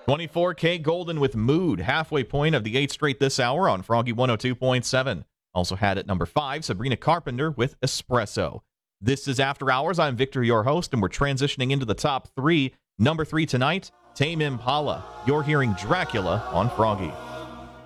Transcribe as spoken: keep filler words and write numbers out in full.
twenty-four K Golden with Mood, halfway point of the eighth straight this hour on Froggy one oh two point seven. Also had at number five, Sabrina Carpenter with Espresso. This is After Hours. I'm Victor, your host, and we're transitioning into the top three. Number three tonight, Tame Impala. You're hearing Dracula on Froggy.